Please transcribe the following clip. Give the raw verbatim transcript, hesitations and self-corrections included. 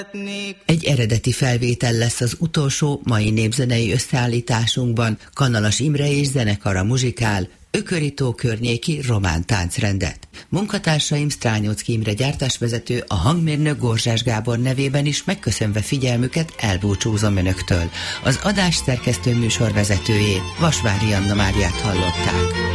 Egy eredeti felvétel lesz az utolsó mai népzenei összeállításunkban. Kanalas Imre és zenekara muzsikál Ökörító környéki román táncrendet. Munkatársaim Strányocki Imre gyártásvezető, a hangmérnök Gorzsás Gábor nevében is megköszönve figyelmüket elbúcsúzom önöktől. Az adás szerkesztő műsorvezetőjét, Vasvári Anna Máriát hallották.